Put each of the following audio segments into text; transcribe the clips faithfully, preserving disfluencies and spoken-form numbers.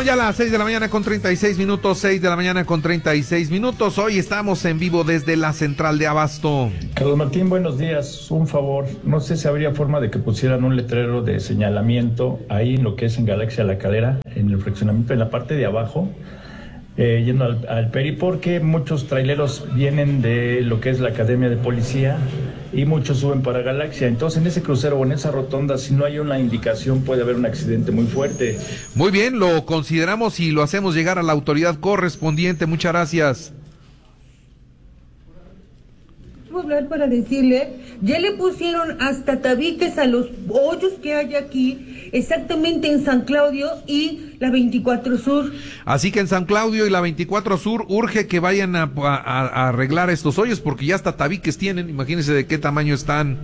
Son ya las seis de la mañana con treinta y seis minutos, seis de la mañana con treinta y seis minutos. Hoy estamos en vivo desde la central de Abasto. Carlos Martín, buenos días. Un favor, no sé si habría forma de que pusieran un letrero de señalamiento ahí en lo que es en Galaxia La Calera, en el fraccionamiento, en la parte de abajo, eh, yendo al, al Peri, porque muchos traileros vienen de lo que es la Academia de Policía y muchos suben para Galaxia. Entonces, en ese crucero o en esa rotonda, si no hay una indicación, puede haber un accidente muy fuerte. Muy bien, lo consideramos y lo hacemos llegar a la autoridad correspondiente. Muchas gracias. Hablar para decirle, ya le pusieron hasta tabiques a los hoyos que hay aquí, exactamente en San Claudio y la veinticuatro Sur. Así que en San Claudio y la veinticuatro Sur urge que vayan a, a, a arreglar estos hoyos, porque ya hasta tabiques tienen. Imagínense de qué tamaño están.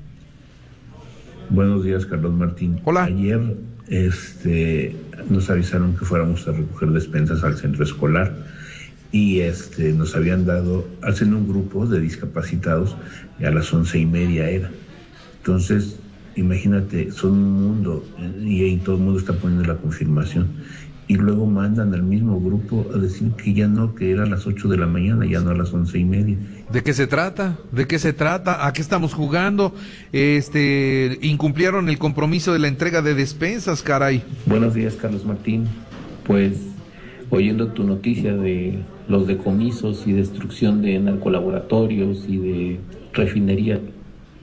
Buenos días, Carlos Martín. Hola. Ayer este, nos avisaron que fuéramos a recoger despensas al centro escolar. Y este nos habían dado, hacen un grupo de discapacitados, y a las once y media era. Entonces, imagínate, son un mundo, y ahí todo el mundo está poniendo la confirmación. Y luego mandan al mismo grupo a decir que ya no, que era a las ocho de la mañana, ya no a las once y media. ¿De qué se trata? ¿De qué se trata? ¿A qué estamos jugando? Este, incumplieron el compromiso de la entrega de despensas, caray. Buenos días, Carlos Martín. Pues, oyendo tu noticia de los decomisos y destrucción de narcolaboratorios y de refinería, el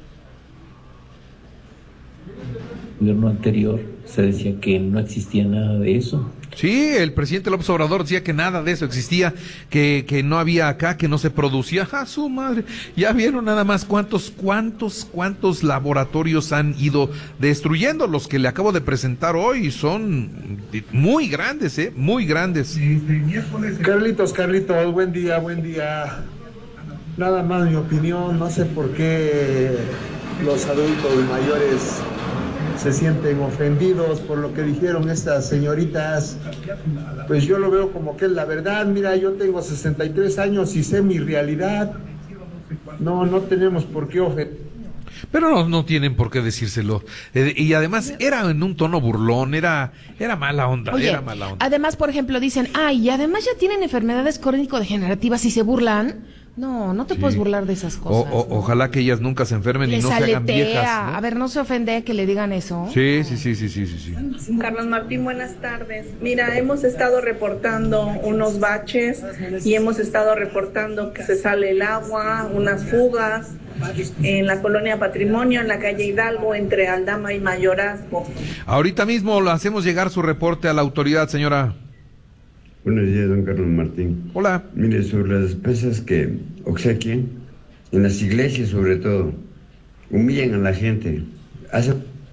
gobierno anterior se decía que no existía nada de eso. Sí, el presidente López Obrador decía que nada de eso existía, que, que no había acá, que no se producía. ¡Ah, su madre! Ya vieron nada más cuántos, cuántos, cuántos laboratorios han ido destruyendo. Los que le acabo de presentar hoy son muy grandes, ¿eh? Muy grandes. Carlitos, Carlitos, buen día, buen día. Nada más mi opinión, no sé por qué los adultos mayores se sienten ofendidos por lo que dijeron estas señoritas. Pues yo lo veo como que es la verdad. Mira, yo tengo sesenta y tres años y sé mi realidad. No, no tenemos por qué ofender. Pero no, no tienen por qué decírselo. Eh, y además era en un tono burlón, era, era mala onda, Oye, era mala onda. Además, por ejemplo, dicen, ay, y además ya tienen enfermedades crónico-degenerativas y se burlan. No, no te sí. puedes burlar de esas cosas. O, o, ¿no? Ojalá que ellas nunca se enfermen Les y no aletea. se hagan viejas, ¿no? A ver, ¿no se ofende que le digan eso? Sí, sí, sí, sí, sí, sí, sí. Carlos Martín, buenas tardes. Mira, hemos estado reportando unos baches y hemos estado reportando que se sale el agua, unas fugas en la colonia Patrimonio, en la calle Hidalgo, entre Aldama y Mayorazgo. Ahorita mismo lo hacemos llegar su reporte a la autoridad, señora. Buenos días, don Carlos Martín. Hola. Mire, sobre las despensas que obsequien, en las iglesias sobre todo, humillan a la gente. Hace...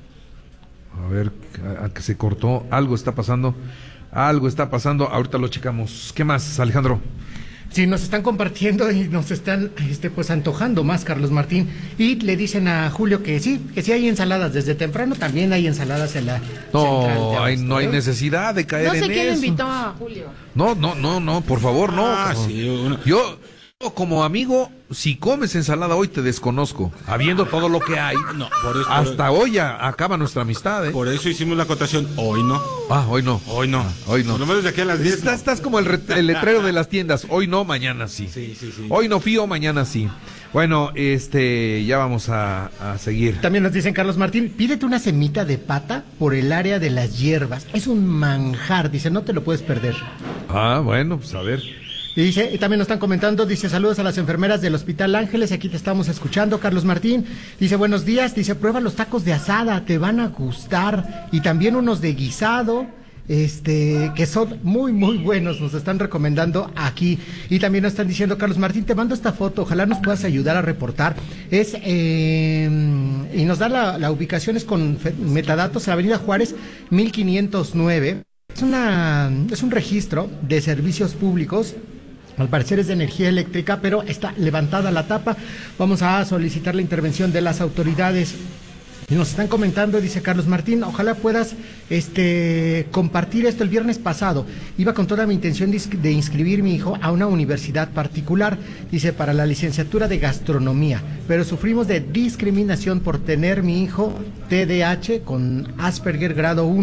A ver, a, a que se cortó, algo está pasando, algo está pasando, ahorita lo checamos. ¿Qué más, Alejandro? Sí, nos están compartiendo y nos están este, pues antojando más, Carlos Martín. Y le dicen a Julio que sí, que sí hay ensaladas desde temprano, también hay ensaladas en la No, hay, no hay necesidad de caer en eso. No sé quién le invitó a Julio. No, no, no, no, por favor, no. Ah, sí, uno. Yo, como amigo, si comes ensalada hoy te desconozco, habiendo todo lo que hay. No, por eso, hasta por... hoy ya acaba nuestra amistad, ¿eh? Por eso hicimos la acotación, hoy no. Ah, hoy no. Hoy no. Ah, hoy no. Por lo menos de aquí a las diez. Estás, no. estás como el, re, el letrero de las tiendas, hoy no, mañana sí. Sí, sí, sí. Hoy no fío, mañana sí. Bueno, este, ya vamos a, a seguir. También nos dicen, Carlos Martín, pídete una semita de pata por el área de las hierbas. Es un manjar, dice, no te lo puedes perder. Ah, bueno, pues a ver. Y dice, y también nos están comentando, dice, saludos a las enfermeras del Hospital Ángeles, aquí te estamos escuchando, Carlos Martín. Dice, buenos días, dice, prueba los tacos de asada, te van a gustar. Y también unos de guisado, este, que son muy, muy buenos, nos están recomendando aquí. Y también nos están diciendo, Carlos Martín, te mando esta foto, ojalá nos puedas ayudar a reportar. Es, eh, y nos da la, la ubicación, es con metadatos, Avenida Juárez, mil quinientos nueve. Es una, es un registro de servicios públicos. Al parecer es de energía eléctrica, pero está levantada la tapa. Vamos a solicitar la intervención de las autoridades. Y nos están comentando, dice Carlos Martín, ojalá puedas este, compartir esto. El viernes pasado iba con toda mi intención de, de inscribir mi hijo a una universidad particular, dice, para la licenciatura de gastronomía, pero sufrimos de discriminación por tener mi hijo T D A H con Asperger grado uno,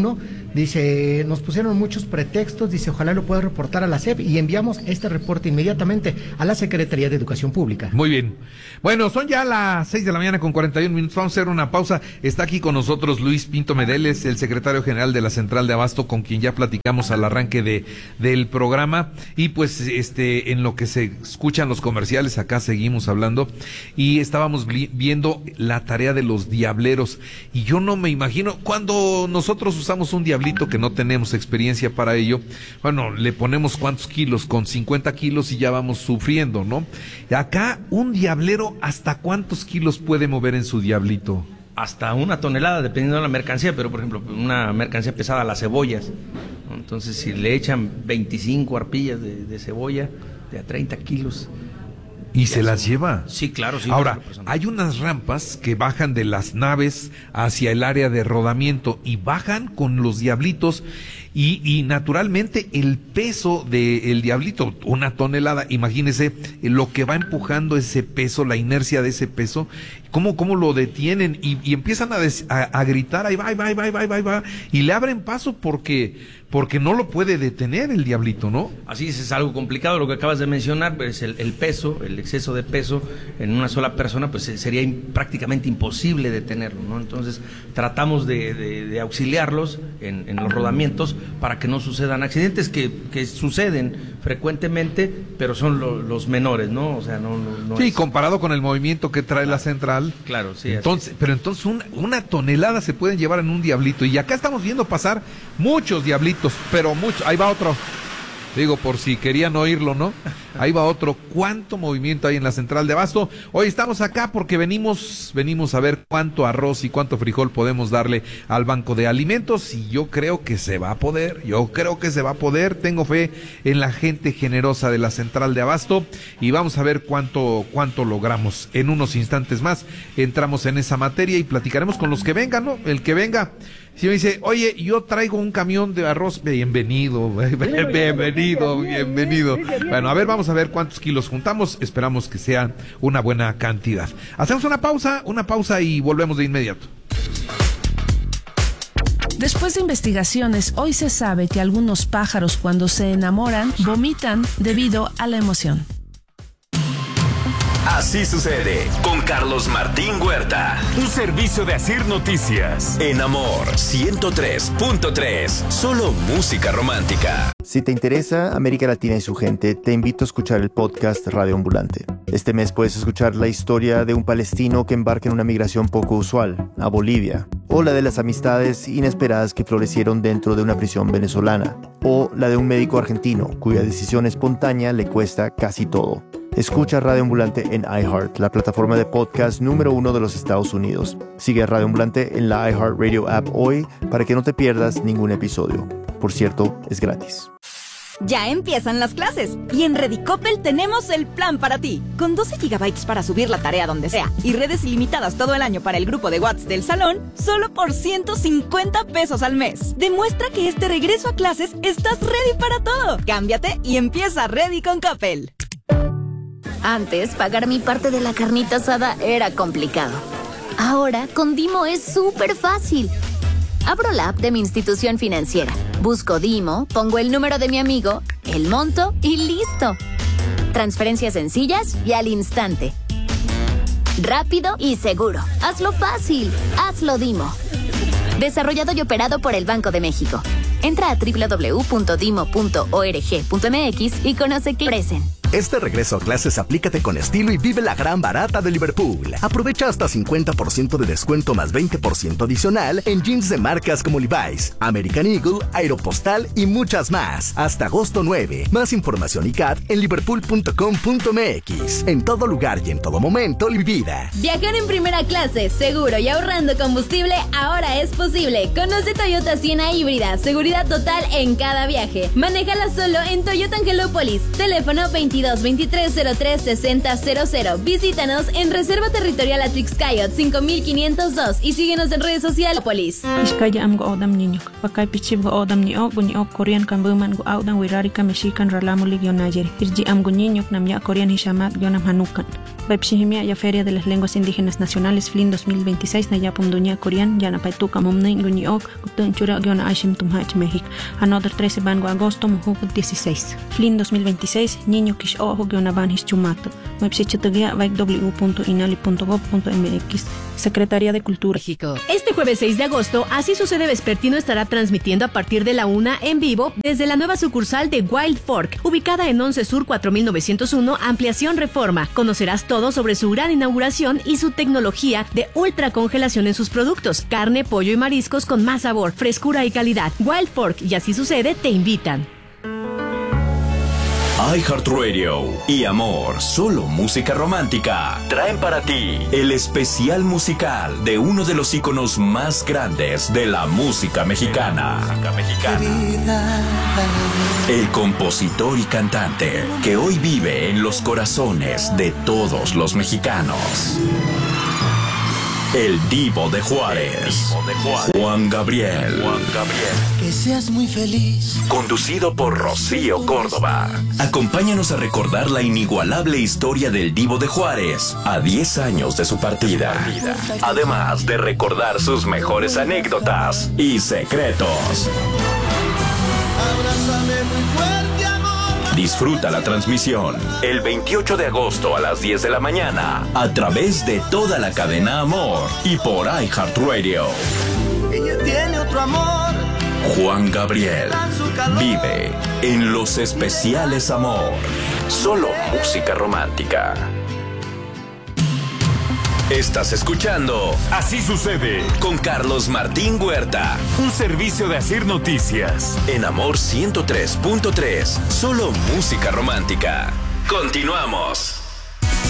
Dice, nos pusieron muchos pretextos, dice, ojalá lo pueda reportar a la S E P y enviamos este reporte inmediatamente a la Secretaría de Educación Pública. Muy bien. Bueno, son ya las seis de la mañana con cuarenta y un minutos. Vamos a hacer una pausa. Está aquí con nosotros Luis Pinto Medeles, el secretario general de la Central de Abasto, con quien ya platicamos al arranque de del programa. Y pues, este, en lo que se escuchan los comerciales, acá seguimos hablando. Y estábamos viendo la tarea de los diableros. Y yo no me imagino, cuando nosotros usamos un diablero, que no tenemos experiencia para ello, bueno, le ponemos cuántos kilos, con cincuenta kilos y ya vamos sufriendo, ¿no? Acá, un diablero, ¿hasta cuántos kilos puede mover en su diablito? Hasta una tonelada, dependiendo de la mercancía, pero por ejemplo, una mercancía pesada, las cebollas, ¿no? Entonces, si le echan veinticinco arpillas de, de cebolla, de a treinta kilos. ¿Y se las lleva? Sí, claro. Sí, ahora, hay unas rampas que bajan de las naves hacia el área de rodamiento y bajan con los diablitos y, y naturalmente el peso del diablito, una tonelada, imagínese lo que va empujando ese peso, la inercia de ese peso, cómo, cómo lo detienen y, y empiezan a, des, a, a gritar, ahí va, ahí va, ahí va, ahí va, ahí va, y le abren paso porque... porque no lo puede detener el diablito, ¿no? Así es, es algo complicado lo que acabas de mencionar, pues el, el peso, el exceso de peso en una sola persona, pues sería in, prácticamente imposible detenerlo, ¿no? Entonces tratamos de, de, de auxiliarlos en, en los rodamientos para que no sucedan accidentes que, que suceden frecuentemente, pero son lo, los menores, ¿no? O sea, no, no, no sí, es... comparado con el movimiento que trae la central. Claro, sí. Entonces, pero entonces una, una tonelada se pueden llevar en un diablito y acá estamos viendo pasar muchos diablitos. Pero mucho, ahí va otro, digo por si querían oírlo, ¿no? Ahí va otro, cuánto movimiento hay en la Central de Abasto. Hoy estamos acá porque venimos, venimos a ver cuánto arroz y cuánto frijol podemos darle al Banco de Alimentos y yo creo que se va a poder, yo creo que se va a poder, tengo fe en la gente generosa de la Central de Abasto y vamos a ver cuánto, cuánto logramos. En unos instantes más entramos en esa materia y platicaremos con los que vengan, ¿no? El que venga. Si me dice, oye, yo traigo un camión de arroz, bienvenido, bienvenido, bienvenido. Bueno, a ver, vamos a ver cuántos kilos juntamos, esperamos que sea una buena cantidad. Hacemos una pausa, una pausa y volvemos de inmediato. Después de investigaciones, hoy se sabe que algunos pájaros cuando se enamoran, vomitan debido a la emoción. Así sucede con Carlos Martín Huerta. Un servicio de Asir Noticias. En Amor ciento tres punto tres. Solo música romántica. Si te interesa América Latina y su gente, te invito a escuchar el podcast Radio Ambulante. Este mes puedes escuchar la historia de un palestino que embarca en una migración poco usual, a Bolivia. O la de las amistades inesperadas que florecieron dentro de una prisión venezolana. O la de un médico argentino, cuya decisión espontánea le cuesta casi todo. Escucha Radio Ambulante en iHeart, la plataforma de podcast número uno de los Estados Unidos. Sigue a Radio Ambulante en la iHeartRadio app hoy para que no te pierdas ningún episodio. Por cierto, es gratis. Ya empiezan las clases y en Redicopel tenemos el plan para ti. Con doce gigabytes para subir la tarea donde sea y redes ilimitadas todo el año para el grupo de WhatsApp del salón, solo por ciento cincuenta pesos al mes. Demuestra que este regreso a clases estás ready para todo. Cámbiate y empieza Ready con Coppel. Antes, pagar mi parte de la carnita asada era complicado. Ahora, con Dimo es súper fácil. Abro la app de mi institución financiera, busco Dimo, pongo el número de mi amigo, el monto y listo. Transferencias sencillas y al instante. Rápido y seguro. Hazlo fácil. Hazlo Dimo. Desarrollado y operado por el Banco de México. Entra a doble u doble u doble u punto dimo punto org punto m x y conoce qué ofrecen. Este regreso a clases aplícate con estilo y vive la gran barata de Liverpool. Aprovecha hasta cincuenta por ciento de descuento más veinte por ciento adicional en jeans de marcas como Levi's, American Eagle, Aeropostal y muchas más. Hasta agosto nueve. Más información y C A T en liverpool punto com punto m x. En todo lugar y en todo momento, mi vida. Viajar en primera clase, seguro y ahorrando combustible ahora es posible. Conoce Toyota Siena híbrida, seguridad total en cada viaje. Manéjala solo en Toyota Angelópolis. Teléfono veintidós veintidós veintitrés cero tres sesenta cero cero. Visítanos en Reserva Territorial Atrixcayot cinco mil quinientos dos y síguenos en redes sociales. Polis. Iskaya am go odam niño. Pakay pichib go odam ni ok bunyi ok Korean kan buman go audan wirari ka mexican ralamulig yon ayer. Irji am go niño namya Korean hishamat yonam hanukan. Baipshihimia ya Feria de las Lenguas Indígenas Nacionales F L I N dos mil veintiséis na yapum dunya Korean yana paituka mumnay gunyi ok gutun chura yona ashim tumhach México. Another trece bango agosto muhuk dieciséis. F L I N dos mil veintiséis niño kish ojo yona van his chumato. Website vaik w punto inali punto gov punto m x. Secretaría de Cultura. Este jueves seis de agosto, Así Sucede Vespertino estará transmitiendo a partir de la una en vivo desde la nueva sucursal de Wild Fork, ubicada en once Sur cuatro mil novecientos uno, Ampliación Reforma. Conocerás todo sobre su gran inauguración y su tecnología de ultra congelación en sus productos, carne, pollo y mariscos con más sabor, frescura y calidad. Wild Fork y Así Sucede te invitan. iHeartRadio y Amor, solo música romántica, traen para ti el especial musical de uno de los íconos más grandes de la música mexicana. El compositor y cantante que hoy vive en los corazones de todos los mexicanos. El Divo de Juárez, Juan Gabriel. Juan Gabriel. Que seas muy feliz. Conducido por Rocío Córdoba. Acompáñanos a recordar la inigualable historia del Divo de Juárez a diez años de su partida. Además de recordar sus mejores anécdotas y secretos. Abrázame muy fuerte, amor. Disfruta la transmisión el veintiocho de agosto a las diez de la mañana a través de toda la cadena Amor y por iHeartRadio. Ella tiene otro amor. Juan Gabriel vive en los especiales Amor. Solo música romántica. Estás escuchando Así Sucede con Carlos Martín Huerta, un servicio de Asir Noticias en Amor ciento tres punto tres, solo música romántica. Continuamos.